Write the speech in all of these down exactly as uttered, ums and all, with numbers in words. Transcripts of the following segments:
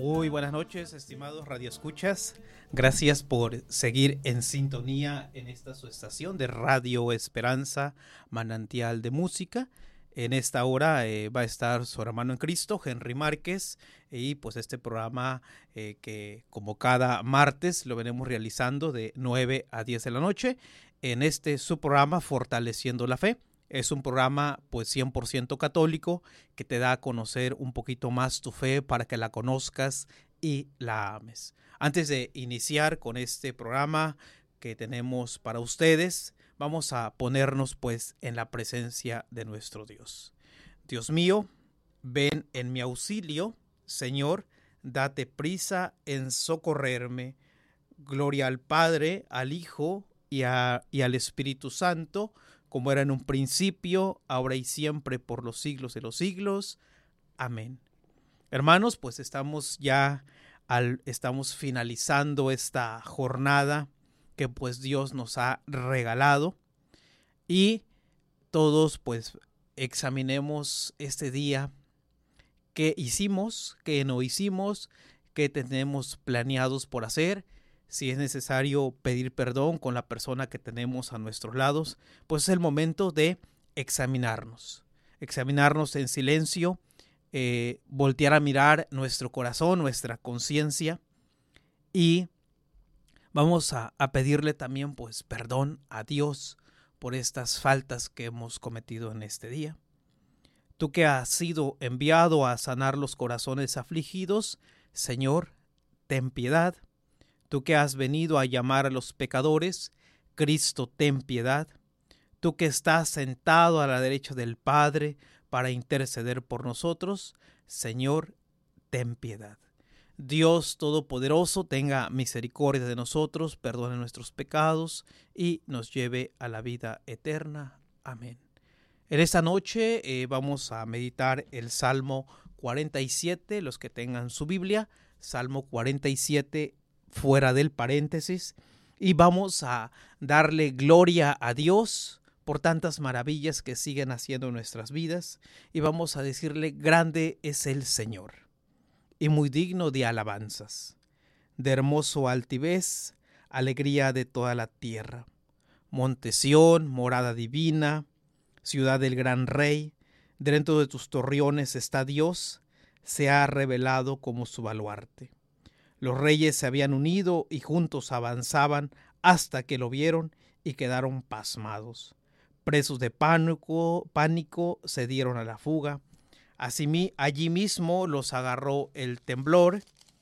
Muy buenas noches, estimados radioescuchas. Gracias por seguir en sintonía en esta su estación de Radio Esperanza, Manantial de Música. En esta hora eh, va a estar su hermano en Cristo, Henry Márquez, y pues este programa eh, que como cada martes lo venimos realizando de nueve a diez de la noche. En este su programa Fortaleciendo la Fe. Es un programa pues cien por ciento católico que te da a conocer un poquito más tu fe para que la conozcas y la ames. Antes de iniciar con este programa que tenemos para ustedes, vamos a ponernos pues en la presencia de nuestro Dios. Dios mío, ven en mi auxilio, Señor, date prisa en socorrerme. Gloria al Padre, al Hijo y, a, y al Espíritu Santo, como era en un principio, ahora y siempre, por los siglos de los siglos. Amén. Hermanos, pues estamos ya, al, estamos finalizando esta jornada que pues Dios nos ha regalado y todos pues examinemos este día, qué hicimos, qué no hicimos, qué tenemos planeados por hacer. Si es necesario pedir perdón con la persona que tenemos a nuestros lados, pues es el momento de examinarnos. Examinarnos en silencio, eh, voltear a mirar nuestro corazón, nuestra conciencia y vamos a, a pedirle también pues perdón a Dios por estas faltas que hemos cometido en este día. Tú que has sido enviado a sanar los corazones afligidos, Señor, ten piedad. Tú que has venido a llamar a los pecadores, Cristo, ten piedad. Tú que estás sentado a la derecha del Padre para interceder por nosotros, Señor, ten piedad. Dios Todopoderoso, tenga misericordia de nosotros, perdone nuestros pecados y nos lleve a la vida eterna. Amén. En esta noche eh, vamos a meditar el Salmo cuarenta y siete, los que tengan su Biblia, Salmo cuarenta y siete, fuera del paréntesis, y vamos a darle gloria a Dios por tantas maravillas que siguen haciendo en nuestras vidas, y vamos a decirle: grande es el Señor, y muy digno de alabanzas, de hermoso altivez, alegría de toda la tierra. Monte Sión, morada divina, ciudad del gran Rey, dentro de tus torreones está Dios, se ha revelado como su baluarte. Los reyes se habían unido y juntos avanzaban hasta que lo vieron y quedaron pasmados. Presos de pánico, pánico se dieron a la fuga. Así, allí mismo los agarró el temblor,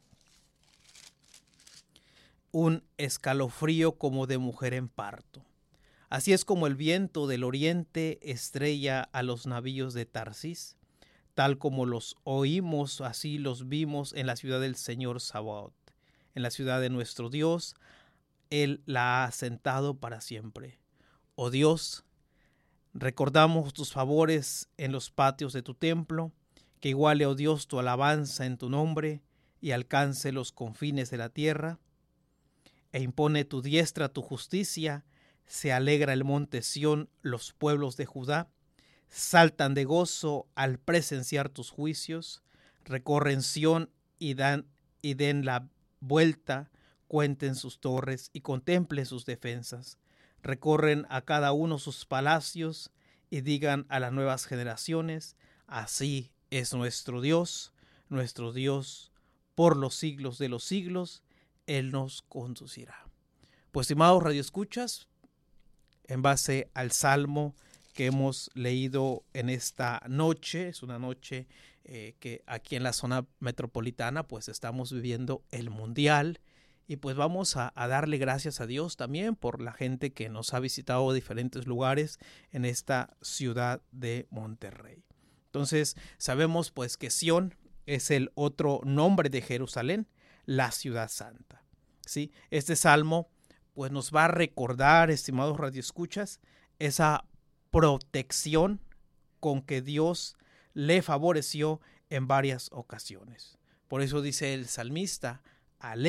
un escalofrío como de mujer en parto. Así es como el viento del oriente estrella a los navíos de Tarsis. Tal como los oímos, así los vimos en la ciudad del Señor Sabaoth, en la ciudad de nuestro Dios. Él la ha asentado para siempre. Oh Dios, recordamos tus favores en los patios de tu templo, que iguale, oh Dios, tu alabanza en tu nombre y alcance los confines de la tierra. E impone tu diestra tu justicia, se alegra el monte Sión, los pueblos de Judá. Saltan de gozo al presenciar tus juicios, recorren Sión y, dan, y den la vuelta, cuenten sus torres y contemplen sus defensas. Recorren a cada uno sus palacios y digan a las nuevas generaciones: así es nuestro Dios, nuestro Dios por los siglos de los siglos, Él nos conducirá. Pues, estimados radioescuchas, en base al Salmo que hemos leído en esta noche, es una noche eh, que aquí en la zona metropolitana pues estamos viviendo el Mundial y pues vamos a, a darle gracias a Dios también por la gente que nos ha visitado de diferentes lugares en esta ciudad de Monterrey. Entonces sabemos pues que Sión es el otro nombre de Jerusalén, la ciudad santa, ¿sí? Este salmo pues nos va a recordar, estimados radioescuchas, esa protección con que Dios le favoreció en varias ocasiones. Por eso dice el salmista: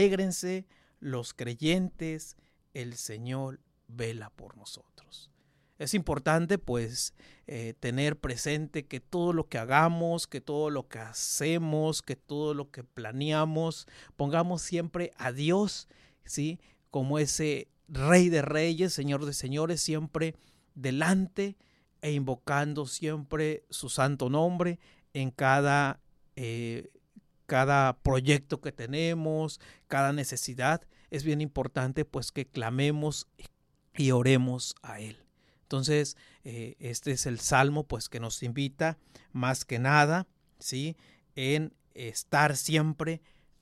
alégrense los creyentes, el Señor vela por nosotros. Es importante pues eh, tener presente que todo lo que hagamos, que todo lo que hacemos, que todo lo que planeamos, pongamos siempre a Dios, ¿sí? Como ese Rey de Reyes, Señor de Señores, siempre delante e invocando siempre su santo nombre en cada, eh, cada proyecto que tenemos, cada necesidad. Es bien importante pues que clamemos y oremos a Él. Entonces, eh, este es el salmo pues que nos invita más que nada, ¿sí? En estar siempre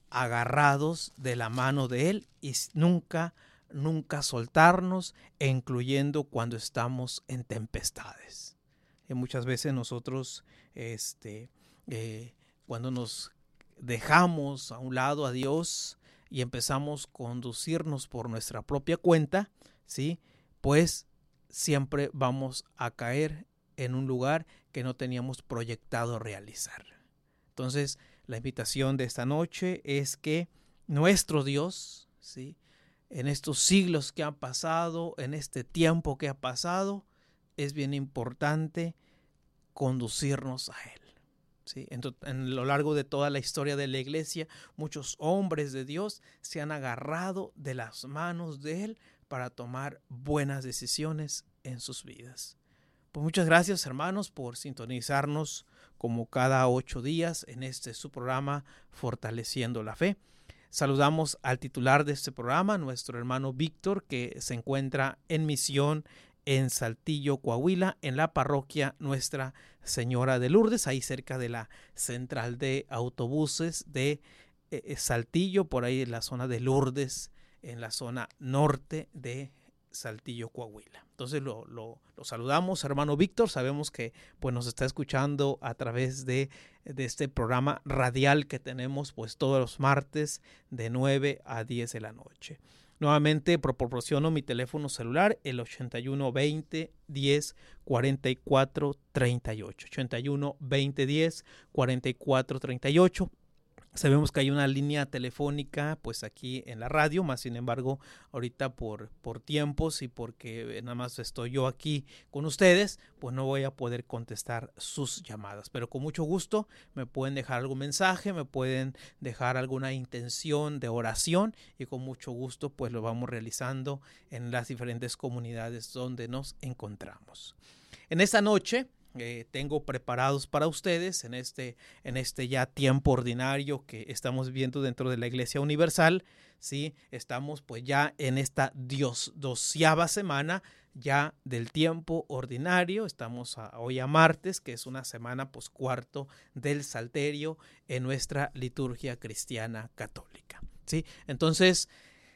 agarrados de la mano de Él y nunca, nunca soltarnos, incluyendo cuando estamos en tempestades. Y muchas veces nosotros, este, eh, cuando nos dejamos a un lado a Dios y empezamos a conducirnos por nuestra propia cuenta, ¿sí? Pues siempre vamos a caer en un lugar que no teníamos proyectado realizar. Entonces, la invitación de esta noche es que nuestro Dios, ¿sí? En estos siglos que han pasado, en este tiempo que ha pasado, es bien importante conducirnos a Él. ¿Sí? En, en lo largo de toda la historia de la iglesia, muchos hombres de Dios se han agarrado de las manos de Él para tomar buenas decisiones en sus vidas. Pues muchas gracias, hermanos, por sintonizarnos como cada ocho días en este su programa Fortaleciendo la Fe. Saludamos al titular de este programa, nuestro hermano Víctor, que se encuentra en misión en Saltillo, Coahuila, en la parroquia Nuestra Señora de Lourdes, ahí cerca de la central de autobuses de eh, Saltillo, por ahí en la zona de Lourdes, en la zona norte de Saltillo, Coahuila. Entonces lo, lo, lo saludamos, hermano Víctor. Sabemos que pues, nos está escuchando a través de, de este programa radial que tenemos pues, todos los martes de nueve a diez de la noche. Nuevamente proporciono mi teléfono celular, el ochenta y uno veinte diez cuarenta y cuatro treinta y ocho. ochenta y uno veinte diez cuarenta y cuatro treinta y ocho. Sabemos que hay una línea telefónica pues aquí en la radio, más sin embargo ahorita por, por tiempos y porque nada más estoy yo aquí con ustedes, pues no voy a poder contestar sus llamadas. Pero con mucho gusto me pueden dejar algún mensaje, me pueden dejar alguna intención de oración y con mucho gusto pues lo vamos realizando en las diferentes comunidades donde nos encontramos. En esta noche Eh, tengo preparados para ustedes en este, en este ya tiempo ordinario que estamos viviendo dentro de la Iglesia Universal, ¿sí? Estamos pues ya en esta dios, doceava semana ya del tiempo ordinario, estamos a, hoy a martes, que es una semana pues cuarto del Salterio en nuestra liturgia cristiana católica, ¿sí? Entonces,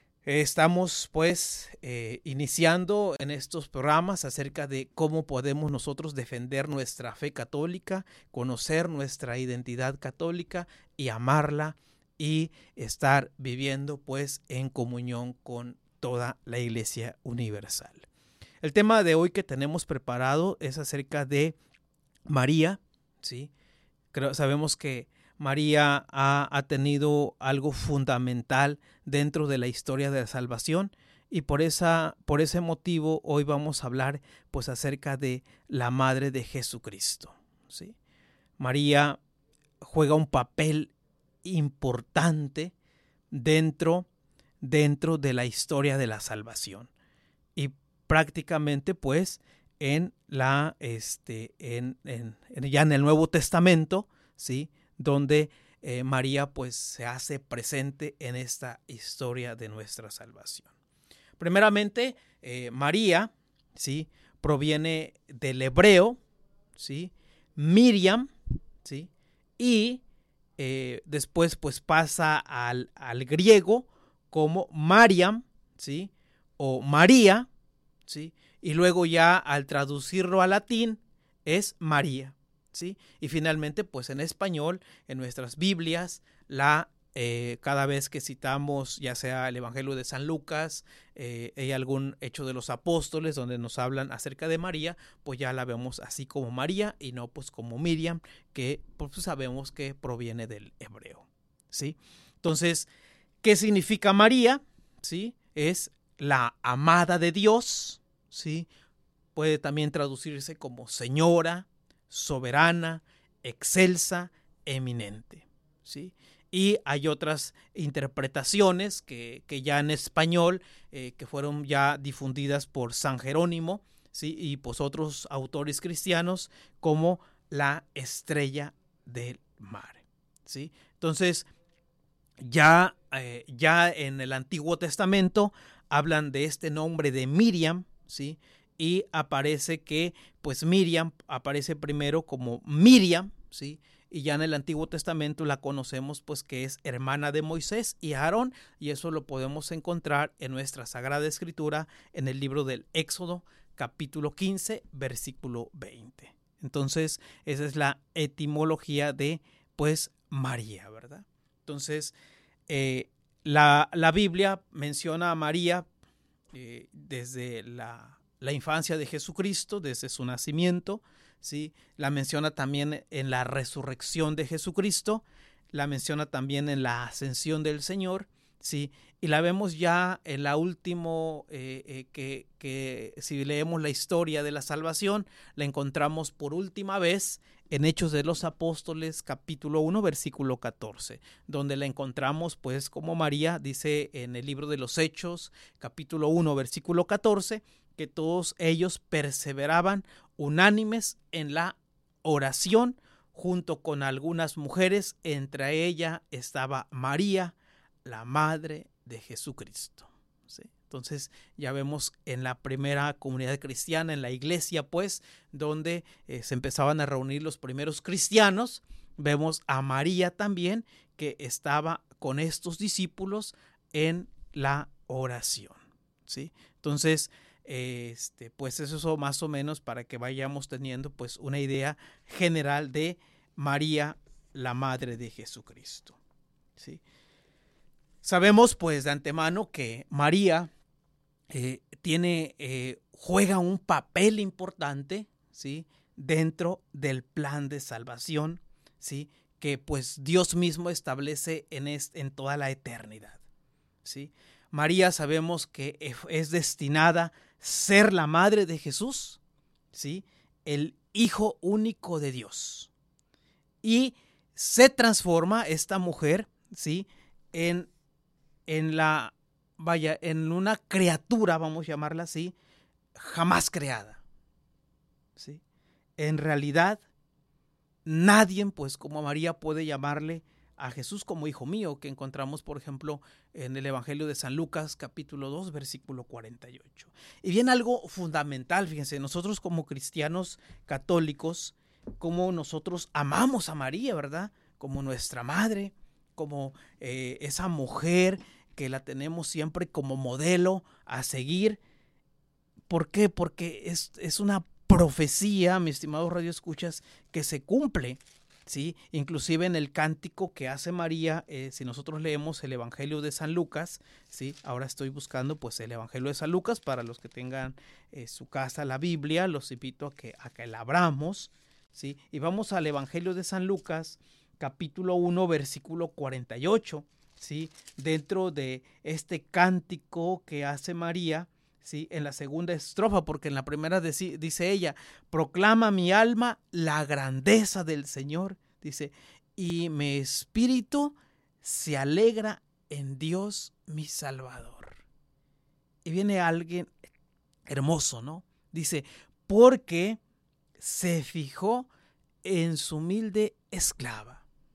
estamos pues eh, iniciando en estos programas acerca de cómo podemos nosotros defender nuestra fe católica, conocer nuestra identidad católica y amarla y estar viviendo pues en comunión con toda la Iglesia Universal. El tema de hoy que tenemos preparado es acerca de María, ¿sí? Creo, sabemos que María ha, ha tenido algo fundamental dentro de la historia de la salvación y por, esa, por ese motivo hoy vamos a hablar pues acerca de la Madre de Jesucristo, ¿sí? María juega un papel importante dentro, dentro de la historia de la salvación y prácticamente pues en la, este, en, en, en, ya en el Nuevo Testamento, ¿sí? Donde eh, María pues se hace presente en esta historia de nuestra salvación. Primeramente, eh, María, ¿sí? Proviene del hebreo, ¿sí? Miriam, ¿sí? Y eh, después pues pasa al, al griego como Mariam, ¿sí? O María, ¿sí? Y luego ya al traducirlo al latín es María, ¿sí? Y finalmente, pues en español, en nuestras Biblias, la, eh, cada vez que citamos ya sea el Evangelio de San Lucas, eh, hay algún Hecho de los Apóstoles donde nos hablan acerca de María, pues ya la vemos así como María y no pues como Miriam, que pues sabemos que proviene del hebreo, ¿sí? Entonces, ¿qué significa María? ¿Sí? Es la amada de Dios, ¿sí? puede también traducirse como señora, soberana, excelsa, eminente, ¿sí? Y hay otras interpretaciones que, que ya en español, eh, que fueron ya difundidas por San Jerónimo, ¿sí? Y pues otros autores cristianos, como la estrella del mar, ¿sí? Entonces, ya, eh, ya en el Antiguo Testamento hablan de este nombre de Miriam, ¿sí? Y aparece que, pues Miriam aparece primero como Miriam, ¿sí? Y ya en el Antiguo Testamento la conocemos pues que es hermana de Moisés y Aarón, y eso lo podemos encontrar en nuestra Sagrada Escritura en el libro del Éxodo, capítulo quince, versículo veinte. Entonces, esa es la etimología de pues María, ¿verdad? Entonces, eh, la, la Biblia menciona a María eh, desde la, la infancia de Jesucristo, desde su nacimiento, ¿sí? La menciona también en la resurrección de Jesucristo, la menciona también en la ascensión del Señor, ¿sí? Y la vemos ya en la última, eh, eh, que, que si leemos la historia de la salvación, la encontramos por última vez en Hechos de los Apóstoles, capítulo uno, versículo catorce, donde la encontramos pues como María, dice en el libro de los Hechos, capítulo uno, versículo catorce, que todos ellos perseveraban unánimes en la oración junto con algunas mujeres, entre ellas estaba María, la madre de Jesucristo, ¿sí? Entonces ya vemos en la primera comunidad cristiana, en la iglesia pues, donde eh, se empezaban a reunir los primeros cristianos, vemos a María también que estaba con estos discípulos en la oración, ¿sí? Entonces, este, pues eso es más o menos para que vayamos teniendo pues una idea general de María, la madre de Jesucristo, ¿sí? Sabemos pues de antemano que María eh, tiene, eh, juega un papel importante, ¿sí? Dentro del plan de salvación, ¿sí? Que pues Dios mismo establece en, este, en toda la eternidad, ¿sí? María sabemos que es destinada a ser la madre de Jesús, ¿sí? El Hijo único de Dios. Y se transforma esta mujer, ¿sí? En en la, vaya, en una criatura, vamos a llamarla así, jamás creada, ¿sí? En realidad, nadie, pues como María, puede llamarle a Jesús como hijo mío, que encontramos, por ejemplo, en el Evangelio de San Lucas, capítulo dos, versículo cuarenta y ocho. Y bien, algo fundamental, fíjense, nosotros como cristianos católicos, como nosotros amamos a María, ¿verdad? Como nuestra madre, como eh, esa mujer que la tenemos siempre como modelo a seguir. ¿Por qué? Porque es, es una profecía, mi estimado Radio Escuchas, que se cumple, ¿sí? Inclusive en el cántico que hace María, eh, si nosotros leemos el Evangelio de San Lucas, ¿sí? Ahora estoy buscando pues el Evangelio de San Lucas, para los que tengan eh, su casa la Biblia, los invito a que, a que la abramos, ¿sí? Y vamos al Evangelio de San Lucas, capítulo uno, versículo cuarenta y ocho, ¿sí? Dentro de este cántico que hace María, ¿sí? En la segunda estrofa, porque en la primera dice, dice ella, proclama mi alma la grandeza del Señor, dice, y mi espíritu se alegra en Dios mi Salvador. Y viene alguien hermoso, ¿no? Dice, porque se fijó en su humilde esclava.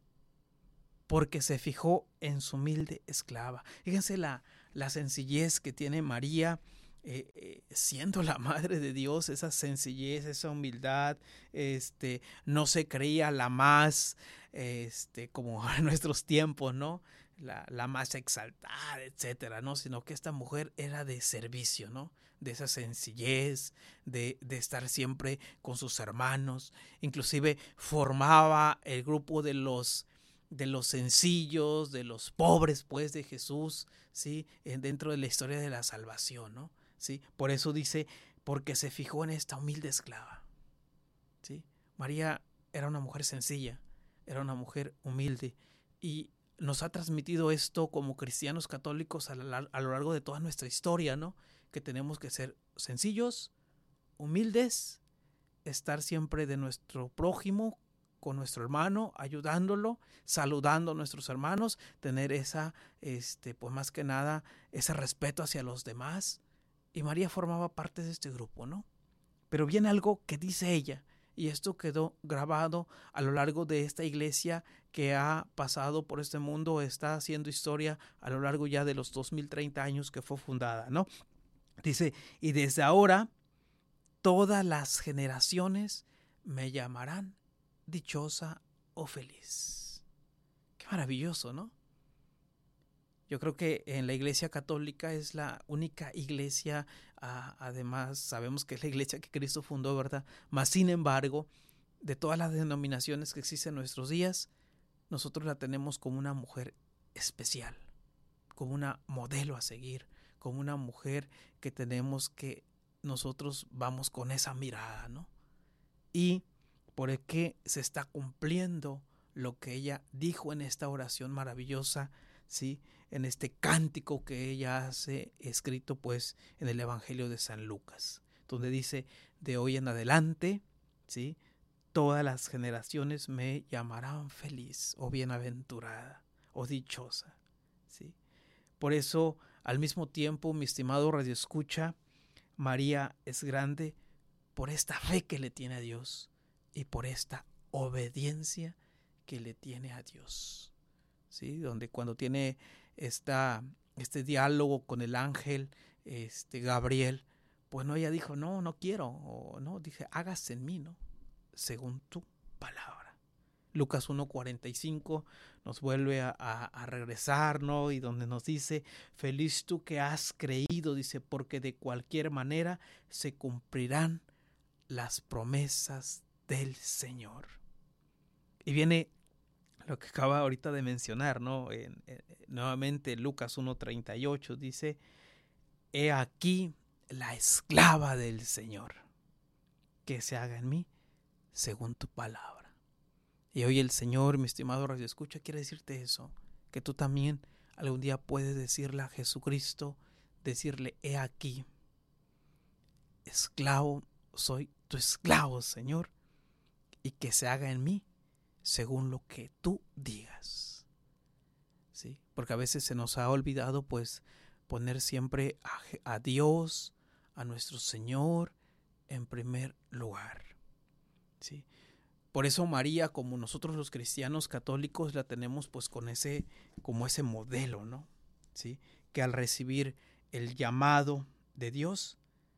Porque se fijó en su humilde esclava. Fíjense la, la sencillez que tiene María, eh, eh, siendo la madre de Dios, esa sencillez, esa humildad, este, no se creía la más, este, como en nuestros tiempos, ¿no? La, la más exaltada, etcétera, ¿no? Sino que esta mujer era de servicio, ¿no? De esa sencillez, de, de estar siempre con sus hermanos, inclusive formaba el grupo de los de los sencillos, de los pobres, pues, de Jesús, ¿sí? Dentro de la historia de la salvación, ¿no? ¿Sí? Por eso dice, porque se fijó en esta humilde esclava, ¿sí? María era una mujer sencilla, era una mujer humilde, y nos ha transmitido esto como cristianos católicos a, la, a lo largo de toda nuestra historia, ¿no? Que tenemos que ser sencillos, humildes, estar siempre de nuestro prójimo, con nuestro hermano, ayudándolo, saludando a nuestros hermanos, tener esa, este, pues más que nada, ese respeto hacia los demás. Y María formaba parte de este grupo, ¿no? Pero viene algo que dice ella, y esto quedó grabado a lo largo de esta iglesia que ha pasado por este mundo, está haciendo historia a lo largo ya de los dos mil treinta años que fue fundada, ¿no? Dice, y desde ahora todas las generaciones me llamarán dichosa o feliz. Qué maravilloso, ¿no? Yo creo que en la Iglesia Católica es la única iglesia, ah, además sabemos que es la iglesia que Cristo fundó, ¿verdad? Mas sin embargo, de todas las denominaciones que existen en nuestros días, nosotros la tenemos como una mujer especial, como una modelo a seguir, como una mujer que tenemos que nosotros vamos con esa mirada, ¿no? Y por el que se está cumpliendo lo que ella dijo en esta oración maravillosa, ¿sí? En este cántico que ella hace escrito pues en el Evangelio de San Lucas, donde dice, de hoy en adelante, ¿sí? Todas las generaciones me llamarán feliz o bienaventurada o dichosa, ¿sí? Por eso, al mismo tiempo, mi estimado radioescucha, María es grande por esta fe que le tiene a Dios y por esta obediencia que le tiene a Dios, ¿sí? Donde cuando tiene esta, este diálogo con el ángel este Gabriel, pues no, ella dijo, no, no quiero, o no, dije, hágase en mí, ¿no? Según tu palabra. Lucas uno cuarenta y cinco nos vuelve a, a, a regresar, ¿no? Y donde nos dice, feliz tú que has creído, dice, porque de cualquier manera se cumplirán las promesas del Señor. Y viene lo que acaba ahorita de mencionar, ¿no? En, en, nuevamente Lucas uno treinta y ocho dice, he aquí la esclava del Señor, que se haga en mí según tu palabra. Y hoy el Señor, mi estimado Radio Escucha, quiere decirte eso, que tú también algún día puedes decirle a Jesucristo, decirle, he aquí, esclavo, soy tu esclavo, Señor, y que se haga en mí según lo que tú digas. ¿Sí? Porque a veces se nos ha olvidado pues poner siempre a, a Dios, a nuestro Señor en primer lugar. ¿Sí? Por eso María, como nosotros los cristianos católicos, la tenemos pues con ese, como ese modelo, ¿no? ¿Sí? Que al recibir el llamado de Dios,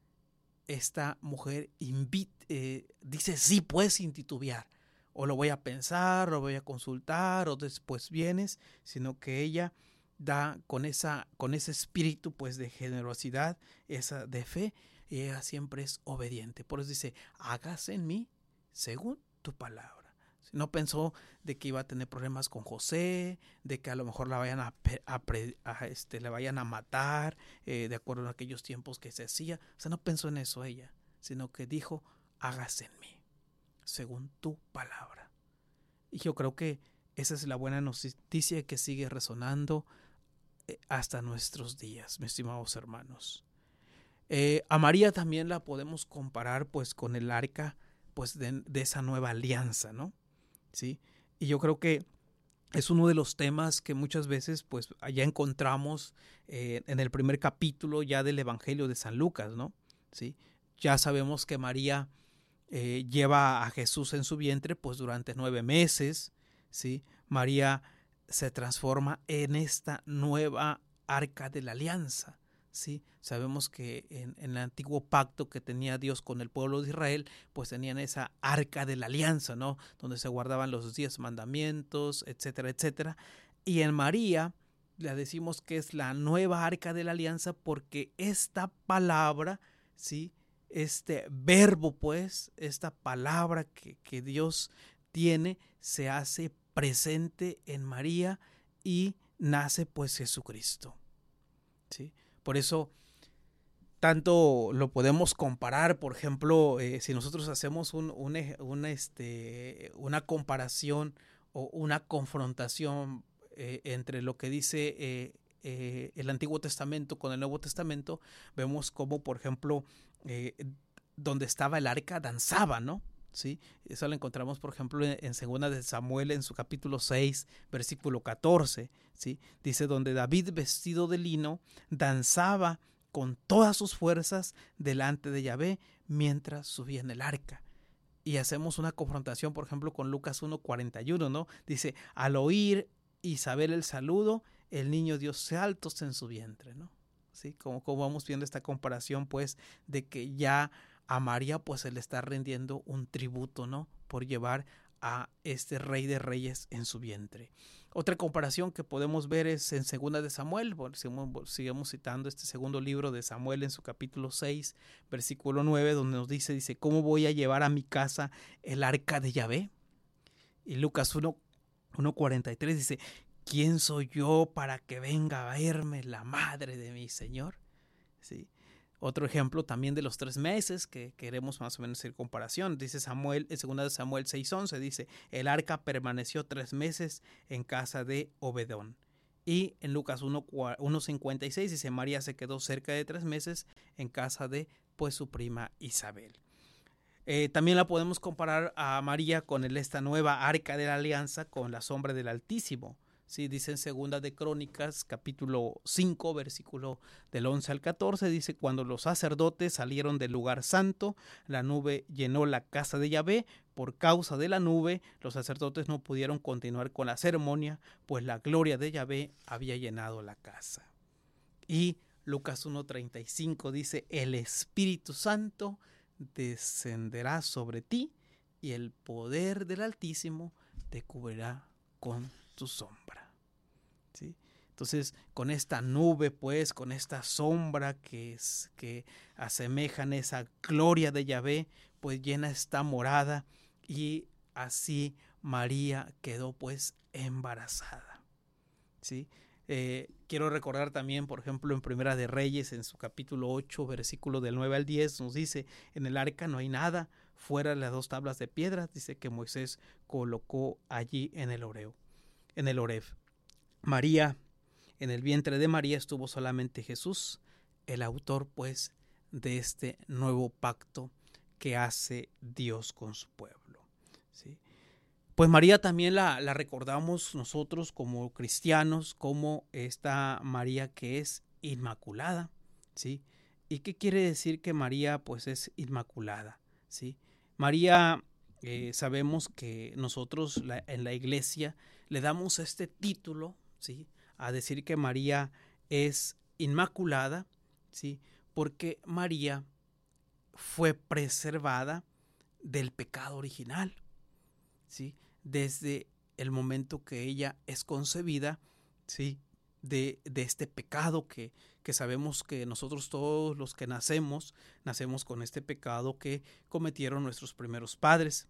esta mujer invita, eh, dice sí, pues sin titubear, o lo voy a pensar, lo voy a consultar, o después vienes, sino que ella da con esa, con ese espíritu pues de generosidad, esa de fe, y ella siempre es obediente. Por eso dice, hágase en mí según tu palabra. No pensó de que iba a tener problemas con José, de que a lo mejor la vayan a, a, a este, le vayan a matar, eh, de acuerdo a aquellos tiempos que se hacía. O sea, no pensó en eso ella, sino que dijo, hágase en mí, según tu palabra. Y yo creo que esa es la buena noticia que sigue resonando hasta nuestros días, mis estimados hermanos. Eh, a María también la podemos comparar pues con el arca pues de, de esa nueva alianza, ¿no? ¿Sí? Y yo creo que es uno de los temas que muchas veces pues allá encontramos eh, en el primer capítulo ya del Evangelio de San Lucas, ¿no? ¿Sí? Ya sabemos que María eh, lleva a Jesús en su vientre pues durante nueve meses, ¿sí? María se transforma en esta nueva arca de la alianza, ¿sí? Sabemos que en, en el antiguo pacto que tenía Dios con el pueblo de Israel, pues tenían esa arca de la alianza, ¿no? Donde se guardaban los diez mandamientos, etcétera, etcétera. Y en María le decimos que es la nueva arca de la alianza porque esta palabra, ¿sí? Este verbo, pues, esta palabra que, que Dios tiene, se hace presente en María y nace pues Jesucristo, ¿sí? Por eso tanto lo podemos comparar, por ejemplo, eh, si nosotros hacemos un, un, un, este, una comparación o una confrontación eh, entre lo que dice eh, eh, el Antiguo Testamento con el Nuevo Testamento, vemos como, por ejemplo, eh, donde estaba el arca danzaba, ¿no? ¿Sí? Eso lo encontramos, por ejemplo, en, en segunda de Samuel, en su capítulo seis, versículo catorce, ¿sí? Dice, donde David, vestido de lino, danzaba con todas sus fuerzas delante de Yahvé mientras subía en el arca. Y hacemos una confrontación, por ejemplo, con Lucas uno cuarenta y uno, ¿no? Dice, al oír Isabel el saludo, el niño dio saltos en su vientre, ¿no? ¿Sí? Como, como vamos viendo esta comparación, pues, de que ya a María, pues, se le está rindiendo un tributo, ¿no? Por llevar a este rey de reyes en su vientre. Otra comparación que podemos ver es en segunda de Samuel. Bueno, sigamos, sigamos citando este segundo libro de Samuel en su capítulo seis, versículo nueve, donde nos dice, dice, ¿cómo voy a llevar a mi casa el arca de Yahvé? Y Lucas uno cuarenta y tres dice, ¿quién soy yo para que venga a verme la madre de mi Señor? ¿Sí? Otro ejemplo también de los tres meses, que queremos más o menos hacer comparación. Dice Samuel, en segunda de Samuel seis once, dice, el arca permaneció tres meses en casa de Obedón. Y en Lucas uno cincuenta y seis dice, María se quedó cerca de tres meses en casa de, pues, su prima Isabel. Eh, también la podemos comparar a María con el, esta nueva arca de la alianza, con la sombra del Altísimo. Sí, dice en segunda de Crónicas, capítulo cinco, versículo del once al catorce, dice, cuando los sacerdotes salieron del lugar santo, la nube llenó la casa de Yahvé. Por causa de la nube, los sacerdotes no pudieron continuar con la ceremonia, pues la gloria de Yahvé había llenado la casa. Y Lucas uno treinta y cinco dice, el Espíritu Santo descenderá sobre ti y el poder del Altísimo te cubrirá con tu sombra. ¿Sí? Entonces, con esta nube, pues, con esta sombra que, es, que asemejan esa gloria de Yahvé, pues llena esta morada, y así María quedó, pues, embarazada. ¿Sí? Eh, quiero recordar también, por ejemplo, en Primera de Reyes, en su capítulo ocho, versículo del nueve al diez, nos dice, en el arca no hay nada, fuera de las dos tablas de piedra, dice que Moisés colocó allí en el Oreo, en el Oreb. María, en el vientre de María estuvo solamente Jesús, el autor, pues, de este nuevo pacto que hace Dios con su pueblo. ¿Sí? Pues María también la, la recordamos nosotros como cristianos, como esta María que es inmaculada, ¿sí? ¿Y qué quiere decir que María, pues, es inmaculada? ¿Sí? María, eh, sabemos que nosotros la, en la iglesia le damos este título, ¿sí?, a decir que María es inmaculada, ¿sí?, porque María fue preservada del pecado original, ¿sí?, desde el momento que ella es concebida, ¿sí?, de, de este pecado que, que sabemos que nosotros todos los que nacemos, nacemos con este pecado que cometieron nuestros primeros padres.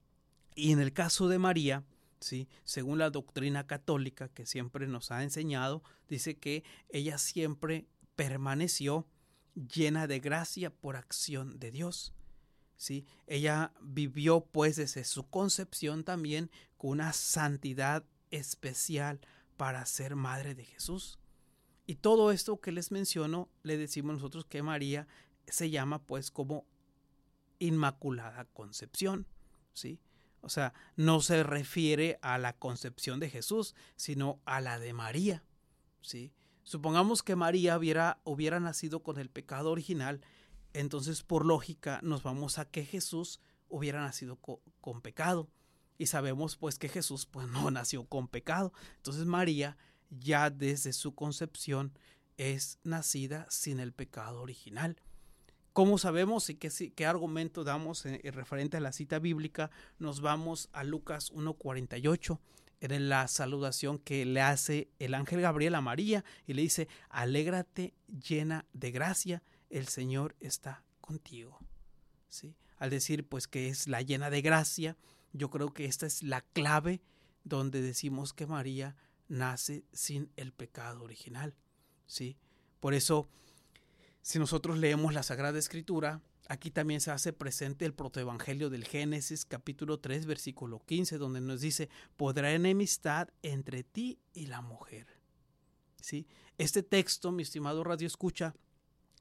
Y en el caso de María, ¿sí?, según la doctrina católica que siempre nos ha enseñado, dice que ella siempre permaneció llena de gracia por acción de Dios. ¿Sí? Ella vivió, pues, desde su concepción también con una santidad especial para ser madre de Jesús. Y todo esto que les menciono, le decimos nosotros que María se llama, pues, como Inmaculada Concepción, ¿sí? O sea, no se refiere a la concepción de Jesús, sino a la de María, ¿sí? Supongamos que María hubiera, hubiera nacido con el pecado original, entonces por lógica nos vamos a que Jesús hubiera nacido co- con pecado. Y sabemos, pues, que Jesús, pues, no nació con pecado. Entonces María ya desde su concepción es nacida sin el pecado original. ¿Cómo sabemos y qué, qué argumento damos en, en referente a la cita bíblica? Nos vamos a Lucas uno cuarenta y ocho, en la saludación que le hace el ángel Gabriel a María y le dice, alégrate llena de gracia, el Señor está contigo. ¿Sí? Al decir, pues, que es la llena de gracia, yo creo que esta es la clave donde decimos que María nace sin el pecado original. ¿Sí? Por eso, si nosotros leemos la Sagrada Escritura, aquí también se hace presente el protoevangelio del Génesis, capítulo tres, versículo quince, donde nos dice, podrá enemistad entre ti y la mujer. ¿Sí? Este texto, mi estimado Radio Escucha,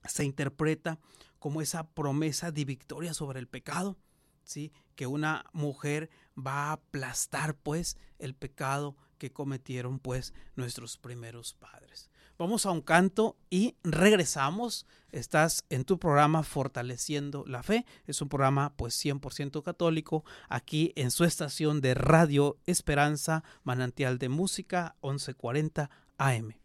se interpreta como esa promesa de victoria sobre el pecado, ¿sí? Que una mujer va a aplastar pues el pecado que cometieron pues nuestros primeros padres. Vamos a un canto y regresamos. Estás en tu programa Fortaleciendo la Fe. Es un programa pues cien por ciento católico, aquí en su estación de Radio Esperanza, Manantial de Música, once cuarenta A M.